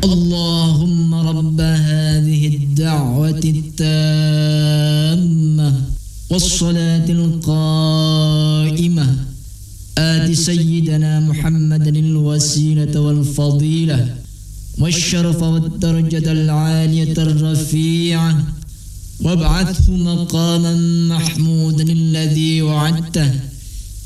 اللهم رب هذه الدعوة التامة والصلاة القائمة آت سيدنا محمد الوسيلة والفضيلة والشرف والدرجة العالية الرفيعة وابعثه مقاما محمودا الذي وعدته